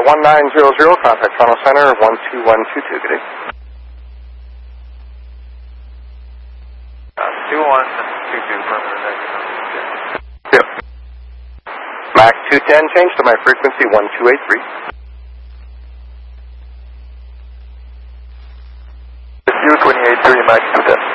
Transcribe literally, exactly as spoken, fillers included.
one nine zero zero, contact Toronto Center, one two one two two, good day. Uh, two one two two, perimeter. Yep. Mac two ten, change to my frequency one two eight three. U twenty-eight three, Mac two ten.